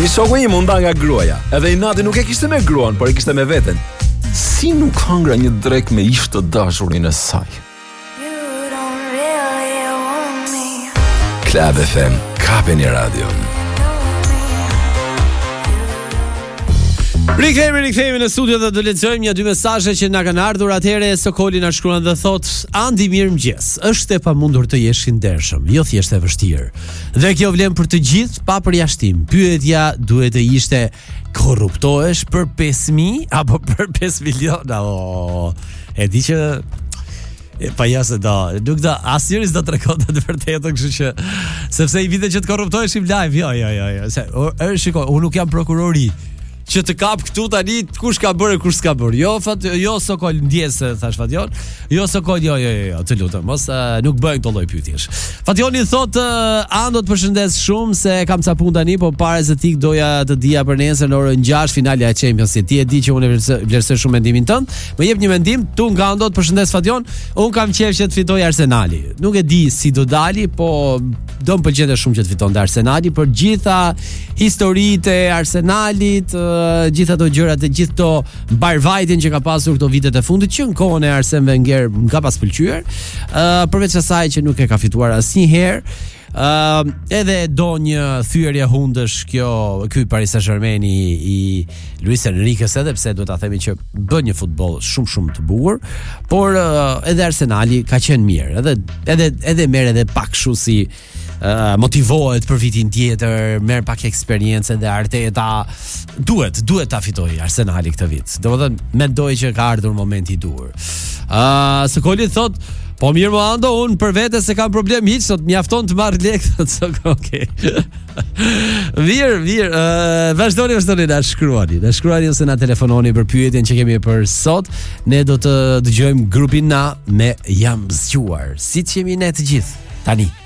Një shoku im u nda nga gruaja. Edhe i nati nuk e kishte me gruan, por e kishte me veten. Si nuk hangra një drek me ish të dashurin e saj? Club FM, kapeni radion. Rikthehemi në studio dhe do lexojmë një dy mesazhe që na kanë ardhur. Atëherë Sokoli na shkruan dhe thot: Andi, mirëmëngjes. Është e pamundur të jesh i ndershëm, jo thjesht e vështirë. Dhe kjo vlen për të gjithë pa përjashtim. Pyetja duhet të ishte: korruptohesh për 5.000 apo për 5 miliona? E di që pa jasë nuk da asnjëri do të tregonte të vërtetën, kështu që sepse i vite që të korruptoheshim live. Jo. Shikoj, unë nuk jam prokurori që të kap këtu tani kush ka bërë kush s'ka bërë. Jo Sokol, ndjes thash Fation. Jo Sokol, jo, të lutem, mos nuk bëjnë këto lloj pyetjesh. Fationi thot: "Ando të përshëndes shumë se kam ca punë tani, po para se tik doja të dija për nesër në orën 6 finalja e Championship. Ti e di që unë vlerësoj shumë mendimin tënd. Më jep një mendim, tu nga Ando të përshëndes Fation. Un kam qejf që të fitojë Arsenali. Nuk e di si do dali, po do më pëlqente shumë që të fitonte Arsenali për gjitha historitë e Arsenalit, gjitha ato gjërat, gjithë to mbarvajtjen që ka pasur këto vitet e fundit, që në kohën e Arsene Wenger më ka pas pëlqyer, përveç asaj që nuk e ka fituar asnjëherë. Edhe do një thyerje hundësh ky Paris Saint-Germain i Luis Enriquez, edhe pse do ta themi që bën një futboll shumë të bukur, por edhe Arsenali ka qenë mirë, edhe merr edhe pak kështu si motivohet për vitin tjetër, merr pak eksperiencë dhe Arteta duhet ta fitojë Arsenali këtë vit. Domethënë mendoj që ka ardhur momenti i dur. Sokoli thot: "Po mirë më Ando, unë për vete se kam problem hiç, sot mjafton të marr lekë." Okej. Mirë. Vazhdoni na shkruani ose na telefononi për pyetjen që kemi për sot. Ne do të dëgjojmë grupin Na me Jam zgjuar. Siç jemi ne të gjithë tani.